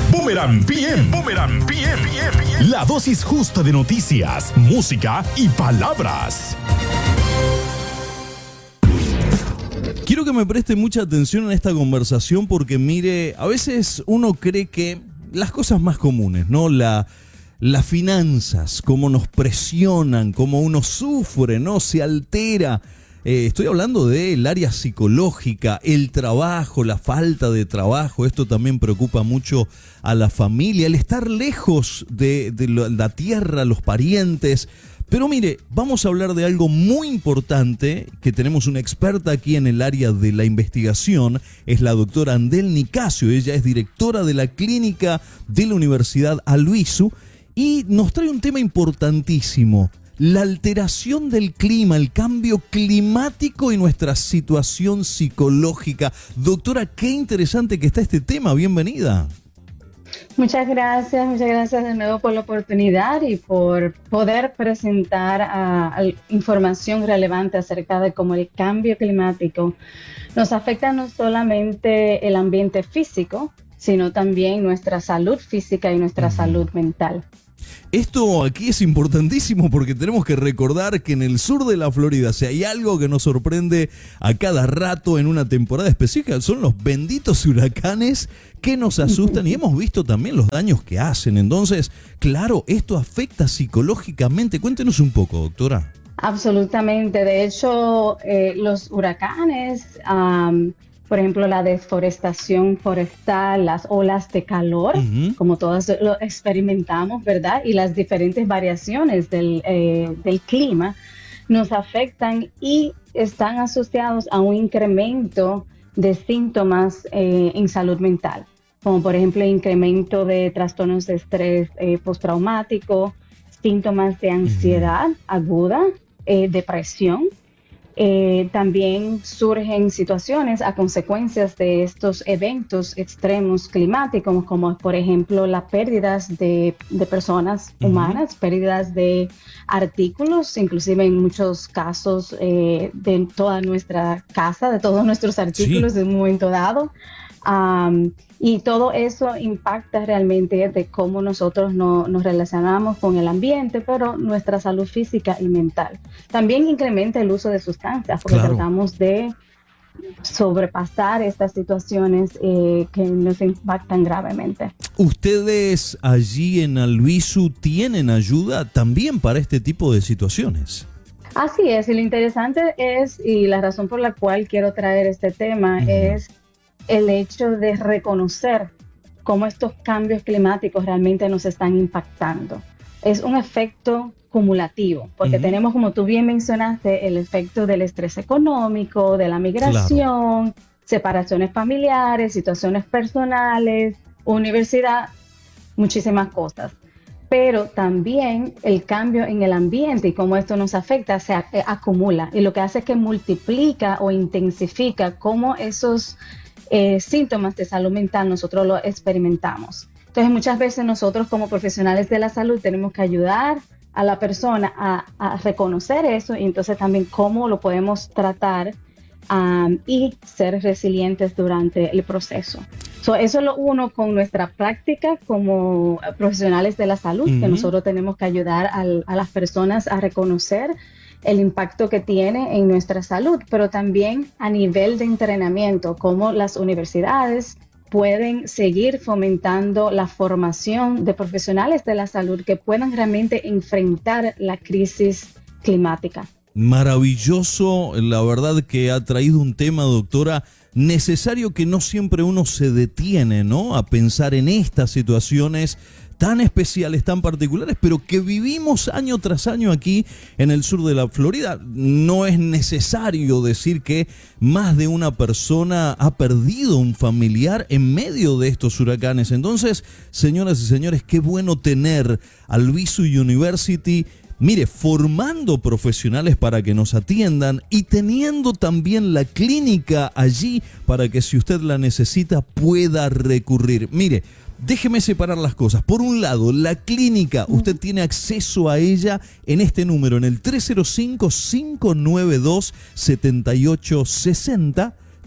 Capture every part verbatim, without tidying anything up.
Boomerang P M. Boomerang P M. La dosis justa de noticias, música y palabras. Quiero que me preste mucha atención en esta conversación porque, mire, a veces uno cree que las cosas más comunes, ¿no? La, las finanzas, cómo nos presionan, cómo uno sufre, ¿no? Se altera. Eh, estoy hablando del área psicológica, el trabajo, la falta de trabajo. Esto también preocupa mucho a la familia, el estar lejos de, de la tierra, los parientes. Pero mire, vamos a hablar de algo muy importante, que tenemos una experta aquí en el área de la investigación, es la doctora Andel Nicasio. Ella es directora de la clínica de la Universidad Albizu y nos trae un tema importantísimo: la alteración del clima, el cambio climático y nuestra situación psicológica. Doctora, qué interesante que está este tema. Bienvenida. Muchas gracias, muchas gracias de nuevo por la oportunidad y por poder presentar uh, información relevante acerca de cómo el cambio climático nos afecta no solamente el ambiente físico, sino también nuestra salud física y nuestra uh-huh. salud mental. Esto aquí es importantísimo porque tenemos que recordar que en el sur de la Florida, si hay algo que nos sorprende a cada rato en una temporada específica, son los benditos huracanes que nos asustan y hemos visto también los daños que hacen. Entonces, claro, esto afecta psicológicamente. Cuéntenos un poco, doctora. Absolutamente. De hecho, eh, los huracanes... Um, Por ejemplo, la deforestación forestal, las olas de calor, uh-huh. como todas lo experimentamos, ¿verdad? Y las diferentes variaciones del, eh, del clima nos afectan y están asociados a un incremento de síntomas eh, en salud mental, como por ejemplo incremento de trastornos de estrés eh, postraumático, síntomas de ansiedad uh-huh. aguda, eh, depresión. Eh, también surgen situaciones a consecuencias de estos eventos extremos climáticos, como por ejemplo las pérdidas de, de personas uh-huh. humanas, pérdidas de artículos, inclusive en muchos casos eh, de toda nuestra casa, de todos nuestros artículos sí. en un momento dado. Um, y todo eso impacta realmente de cómo nosotros no, nos relacionamos con el ambiente, pero nuestra salud física y mental. También incrementa el uso de sustancias, porque claro. tratamos de sobrepasar estas situaciones eh, que nos impactan gravemente. ¿Ustedes allí en Albizu tienen ayuda también para este tipo de situaciones? Así es, y lo interesante es, y la razón por la cual quiero traer este tema uh-huh. es el hecho de reconocer cómo estos cambios climáticos realmente nos están impactando. Es un efecto cumulativo, porque uh-huh. tenemos, como tú bien mencionaste, el efecto del estrés económico, de la migración, claro. separaciones familiares, situaciones personales, universidad, muchísimas cosas. Pero también el cambio en el ambiente y cómo esto nos afecta se acumula, y lo que hace es que multiplica o intensifica cómo esos Eh, síntomas de salud mental nosotros lo experimentamos. Entonces muchas veces nosotros como profesionales de la salud tenemos que ayudar a la persona a, a reconocer eso y entonces también cómo lo podemos tratar um, y ser resilientes durante el proceso. So, eso es lo uno con nuestra práctica como profesionales de la salud, uh-huh. que nosotros tenemos que ayudar al, a las personas a reconocer el impacto que tiene en nuestra salud, pero también a nivel de entrenamiento, cómo las universidades pueden seguir fomentando la formación de profesionales de la salud que puedan realmente enfrentar la crisis climática. Maravilloso, la verdad que ha traído un tema, doctora, necesario, que no siempre uno se detiene, ¿no?, a pensar en estas situaciones tan especiales, tan particulares, pero que vivimos año tras año aquí en el sur de la Florida. No es necesario decir que más de una persona ha perdido un familiar en medio de estos huracanes. Entonces, señoras y señores, qué bueno tener Albizu University, mire, formando profesionales para que nos atiendan y teniendo también la clínica allí para que si usted la necesita pueda recurrir. Mire, déjeme separar las cosas. Por un lado, la clínica, usted tiene acceso a ella en este número, en el tres cero cinco, cinco nueve dos, siete ocho seis cero.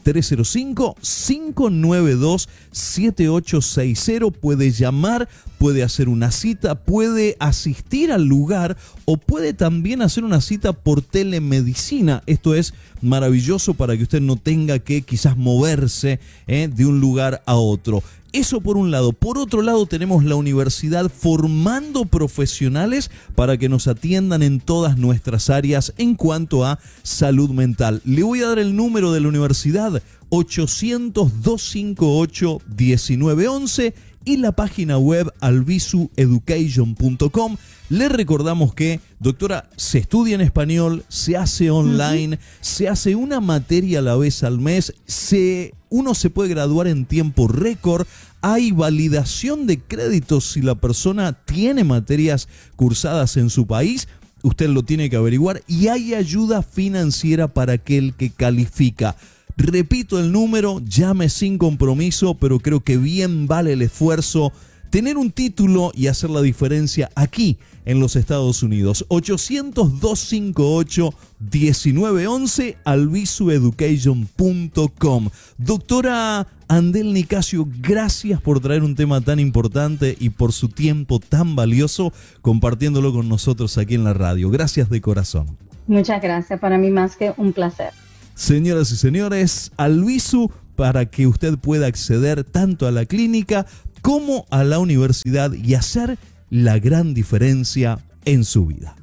tres cero cinco, cinco nueve dos, siete ocho seis cero. Puede llamar, puede hacer una cita, puede asistir al lugar o puede también hacer una cita por telemedicina. Esto es maravilloso para que usted no tenga que quizás moverse eh, de un lugar a otro. Eso por un lado. Por otro lado, tenemos la universidad formando profesionales para que nos atiendan en todas nuestras áreas en cuanto a salud mental. Le voy a dar el número de la universidad, ochocientos, doscientos cincuenta y ocho, diecinueve once, y la página web alvisu education punto com. Le recordamos que, doctora, se estudia en español, se hace online, uh-huh. se hace una materia a la vez al mes, se, uno se puede graduar en tiempo récord, hay validación de créditos si la persona tiene materias cursadas en su país, usted lo tiene que averiguar, y hay ayuda financiera para aquel que califica. Repito el número, llame sin compromiso, pero creo que bien vale el esfuerzo tener un título y hacer la diferencia aquí en los Estados Unidos. ochocientos, doscientos cincuenta y ocho, diecinueve once, alvisu education punto com. Doctora Andel Nicasio, gracias por traer un tema tan importante y por su tiempo tan valioso compartiéndolo con nosotros aquí en la radio. Gracias de corazón. Muchas gracias, para mí más que un placer. Señoras y señores, Alvisu, para que usted pueda acceder tanto a la clínica como a la universidad y hacer la gran diferencia en su vida.